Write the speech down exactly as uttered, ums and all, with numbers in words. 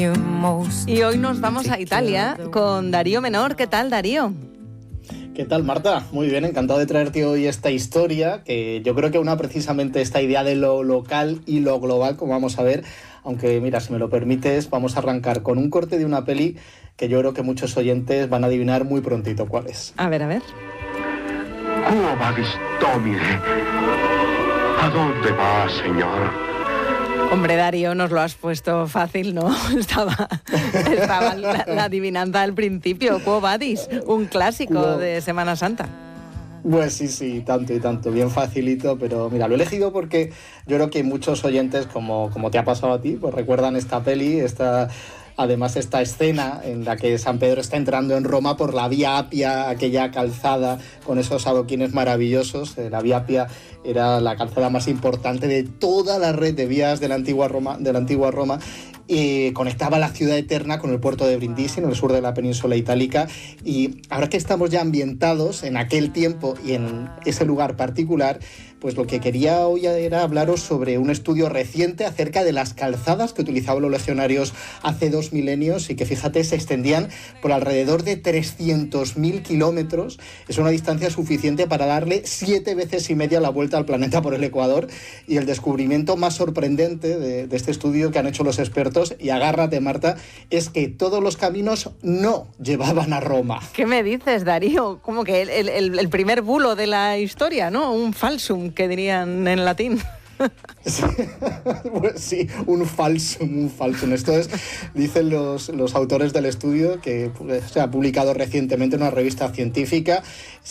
Y hoy nos vamos a Italia con Darío Menor. ¿Qué tal, Darío? ¿Qué tal, Marta? Muy bien, encantado de traerte hoy esta historia, que yo creo que una precisamente esta idea de lo local y lo global, como vamos a ver, aunque mira, si me lo permites, vamos a arrancar con un corte de una peli que yo creo que muchos oyentes van a adivinar muy prontito cuál es. A ver, a ver. Quo vadis, Domine? ¿A dónde va, señor? Hombre, Darío, nos lo has puesto fácil, ¿no? Estaba, estaba la, la adivinanza al principio. Quo vadis, un clásico Quo... de Semana Santa. Pues sí, sí, tanto y tanto, bien facilito, pero mira, lo he elegido porque yo creo que muchos oyentes, como, como te ha pasado a ti, pues recuerdan esta peli, esta... Además, esta escena en la que San Pedro está entrando en Roma por la Vía Apia, aquella calzada con esos adoquines maravillosos. La Vía Apia era la calzada más importante de toda la red de vías de la antigua Roma, de la antigua Roma. Y conectaba la ciudad eterna con el puerto de Brindisi, en el sur de la península itálica. Y ahora que estamos ya ambientados en aquel tiempo y en ese lugar particular, pues lo que quería hoy era hablaros sobre un estudio reciente acerca de las calzadas que utilizaban los legionarios hace dos milenios y que, fíjate, se extendían por alrededor de trescientos mil kilómetros. Es una distancia suficiente para darle siete veces y media la vuelta al planeta por el Ecuador. Y el descubrimiento más sorprendente de, de este estudio que han hecho los expertos, y agárrate, Marta, es que todos los caminos no llevaban a Roma. ¿Qué me dices, Darío? Como que el, el, el primer bulo de la historia, ¿no? Un falsum, que dirían en latín. Sí, pues sí, un falsum, un falsum. Esto es, dicen los, los autores del estudio, que se ha publicado recientemente en una revista científica.